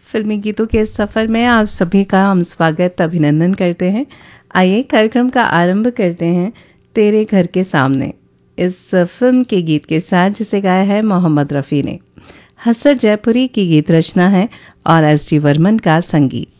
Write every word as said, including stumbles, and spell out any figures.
फिल्मी गीतों के इस सफ़र में आप सभी का हम स्वागत अभिनंदन करते हैं। आइए कार्यक्रम का आरंभ करते हैं तेरे घर के सामने इस फिल्म के गीत के साथ, जिसे गाया है मोहम्मद रफ़ी ने। हसरत जयपुरी की गीत रचना है और एस डी वर्मन का संगीत।